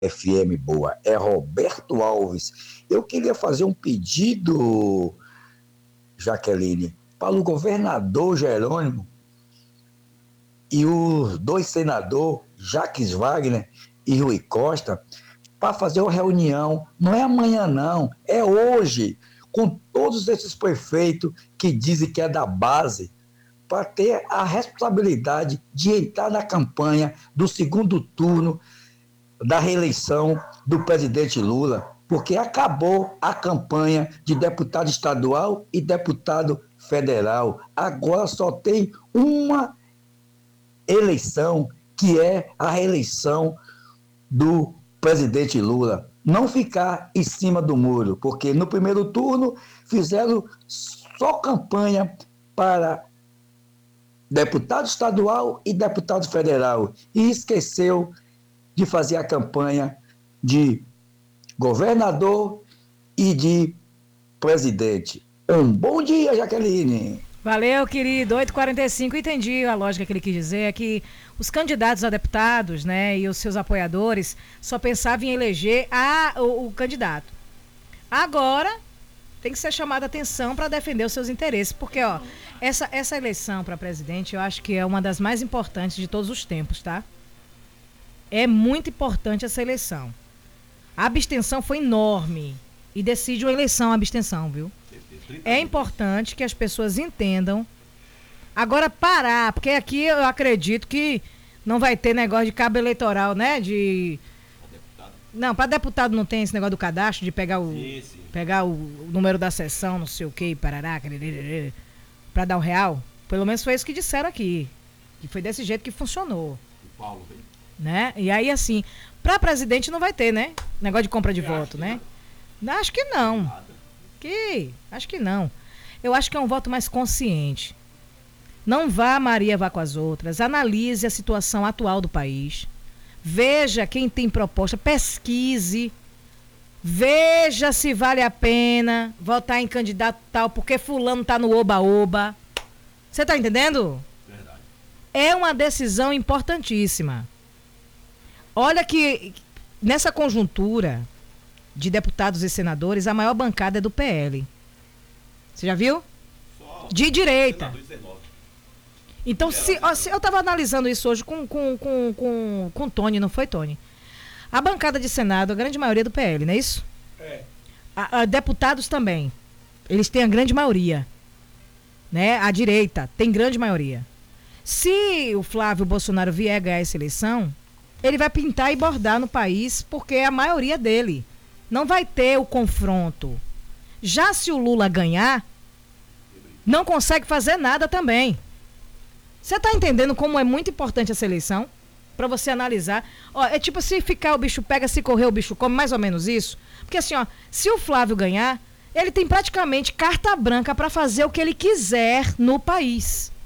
FM boa, é Roberto Alves. Eu queria fazer um pedido, Jaqueline, para o governador Jerônimo e os dois senadores, Jacques Wagner e Rui Costa, para fazer uma reunião. Não é amanhã, não, é hoje, com todos esses prefeitos que dizem que é da base, para ter a responsabilidade de entrar na campanha do segundo turno da reeleição do presidente Lula, porque acabou a campanha de deputado estadual e deputado federal. Agora só tem uma eleição, que é a reeleição do presidente Lula. Não ficar em cima do muro, porque no primeiro turno fizeram só campanha para deputado estadual e deputado federal e esqueceu de fazer a campanha de governador e de presidente. Um bom dia, Jaqueline. Valeu, querido. 8h45, entendi a lógica que ele quis dizer, é que os candidatos a deputados, né, e os seus apoiadores só pensavam em eleger o candidato. Agora tem que ser chamada a atenção para defender os seus interesses, porque ó, essa eleição para presidente eu acho que é uma das mais importantes de todos os tempos, tá? É muito importante essa eleição. A abstenção foi enorme e decide uma eleição a abstenção, viu? É importante que as pessoas entendam. Agora parar, porque aqui eu acredito que não vai ter negócio de cabo eleitoral, né? Não, para deputado não tem esse negócio do cadastro, de pegar pegar o número da sessão, não sei o que, parará, para dar R$1. Pelo menos foi isso que disseram aqui. E foi desse jeito que funcionou. O Paulo veio. Né? E aí, assim, para presidente não vai ter, né? Negócio de compra de voto, né? Acho que não. Acho que não. Eu acho que é um voto mais consciente. Não vá, Maria, vá com as outras. Analise a situação atual do país. Veja quem tem proposta. Pesquise. Veja se vale a pena votar em candidato tal, porque fulano tá no oba-oba. Você tá entendendo? Verdade. É uma decisão importantíssima. Olha que nessa conjuntura de deputados e senadores, a maior bancada é do PL. Você já viu? De direita. Então, se eu estava analisando isso hoje com Tony, não foi, Tony? A bancada de Senado, a grande maioria é do PL, não é isso? É. Deputados também. Eles têm a grande maioria. Né? A direita tem grande maioria. Se o Flávio Bolsonaro vier ganhar essa eleição, ele vai pintar e bordar no país, porque é a maioria dele. Não vai ter o confronto. Já se o Lula ganhar, não consegue fazer nada também. Você está entendendo como é muito importante essa eleição? Para você analisar. Ó, é tipo, se ficar o bicho pega, se correr o bicho come, mais ou menos isso. Porque assim, ó, se o Flávio ganhar, ele tem praticamente carta branca para fazer o que ele quiser no país.